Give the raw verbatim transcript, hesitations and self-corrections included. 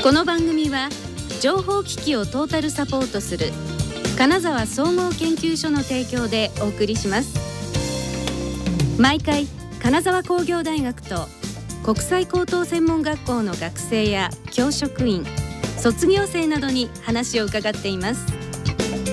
この番組は情報機器をトータルサポートする金沢総合研究所の提供でお送りします。毎回金沢工業大学と国際高等専門学校の学生や教職員、卒業生などに話を伺っています。